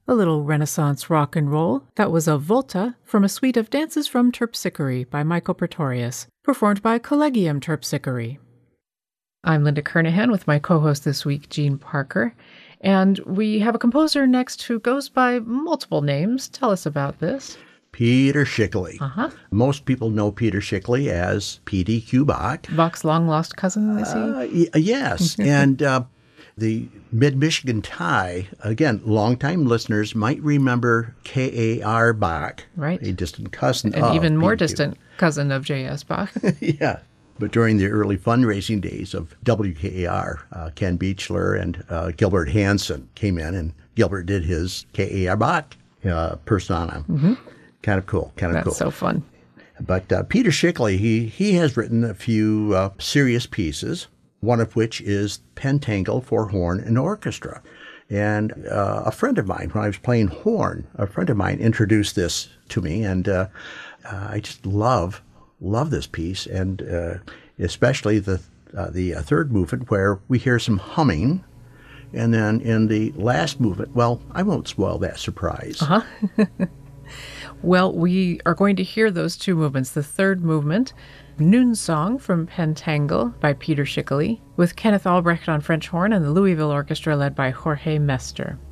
A little Renaissance rock and roll, that was a volta from a suite of dances from Terpsichore by Michael Pretorius, performed by Collegium Terpsichore. I'm Linda Kernahan with my co-host this week, Jean Parker, and we have a composer next who goes by multiple names. Tell us about this. Peter Schickele. Most people know Peter Schickele as P.D. Q. Bach. Bach's long-lost cousin, I see? Yes, and the Mid-Michigan tie, again, longtime listeners might remember K.A.R. Bach. Right. A distant cousin An of even more P.D. Q. distant cousin of J.S. Bach. Yeah. But during the early fundraising days of WKAR, Ken Beechler and Gilbert Hansen came in, and Gilbert did his K.A.R. Bach persona. Mm-hmm. Kind of cool. That's so fun. But Peter Schickele, he has written a few serious pieces, one of which is Pentangle for Horn and Orchestra. And a friend of mine, when I was playing horn, a friend of mine introduced this to me, and I just love this piece, and especially the third movement where we hear some humming, and then in the last movement, well, I won't spoil that surprise. Well, we are going to hear those two movements. The third movement, Noon Song from Pentangle by Peter Schickele, with Kenneth Albrecht on French horn and the Louisville Orchestra led by Jorge Mester.